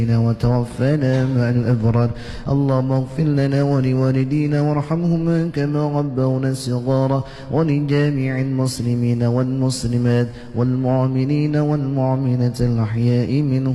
وتوفنا مع الأبرار. اللهم اغفر لنا ولوالدينا وارحمهما كما ربونا صغارا، ولجميع المسلمين والمسلمات والمؤمنين والمؤمنات الأحياء منهم